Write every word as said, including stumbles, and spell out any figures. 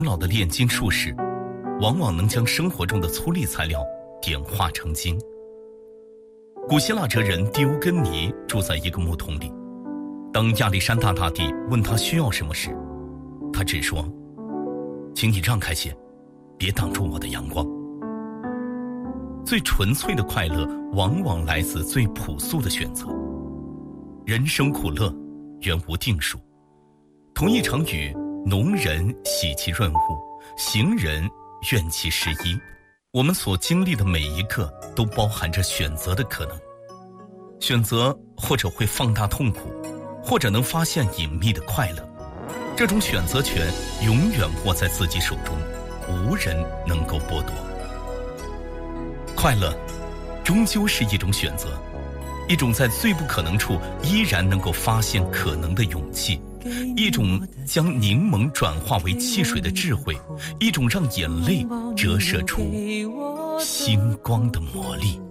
老的炼金术士，往往能将生活中的粗粝材料点化成金。古希腊哲人狄欧根尼住在一个木桶里，当亚历山大大帝问他需要什么时，他只说：“请你让开些，别挡住我的阳光。”最纯粹的快乐往往来自最朴素的选择。人生苦乐原无定数，同一场雨，农人喜其润物，行人愿其失衣。我们所经历的每一刻都包含着选择的可能，选择或者会放大痛苦，或者能发现隐秘的快乐。这种选择权永远握在自己手中，无人能够剥夺。快乐终究是一种选择，一种在最不可能处依然能够发现可能的勇气，一种将柠檬转化为汽水的智慧，一种让眼泪折射出星光的魔力。